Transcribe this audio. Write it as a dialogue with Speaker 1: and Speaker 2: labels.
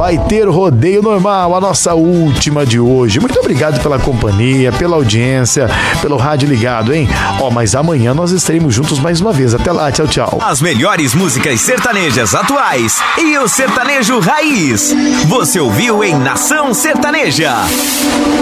Speaker 1: vai ter rodeio normal, a nossa última de hoje. Muito obrigado pela companhia, pela audiência, pelo rádio ligado, hein? Mas amanhã nós estaremos juntos mais uma vez. Até lá, tchau, tchau.
Speaker 2: As melhores músicas sertanejas atuais e o sertanejo raiz. Você ouviu em Nação Sertaneja.